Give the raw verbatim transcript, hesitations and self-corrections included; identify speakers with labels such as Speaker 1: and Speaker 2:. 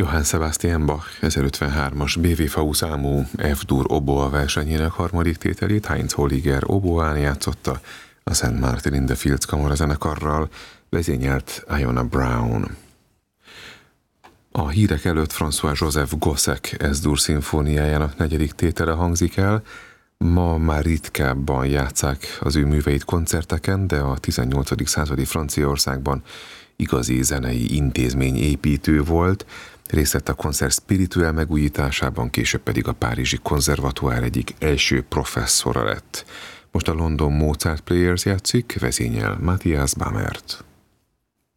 Speaker 1: Johann Sebastian Bach ezerötvenhármas bé vé ef u számú F-dur oboa versenyének harmadik tételét Heinz Holliger oboán játszotta a Saint Martin in the Fields kamarazenekarral, vezényelt Iona Brown. A hírek előtt François-Joseph Gossec S-dur szimfóniájának negyedik tétele hangzik el. Ma már ritkábban játsszák az ő műveit koncerteken, de a tizennyolcadik századi Franciaországban igazi zenei intézményépítő volt, részt vett a koncert spirituel megújításában, később pedig a Párizsi Konzervatoár egyik első professzora lett. Most a London Mozart Players játszik, vezényel Matthias Bamert.